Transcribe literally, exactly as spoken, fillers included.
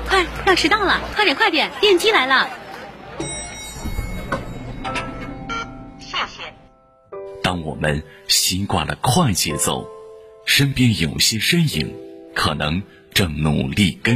快，要迟到了，快点快点，电梯来了。 谢谢。 当我们习惯了快节奏，身边有些身影可能正努力跟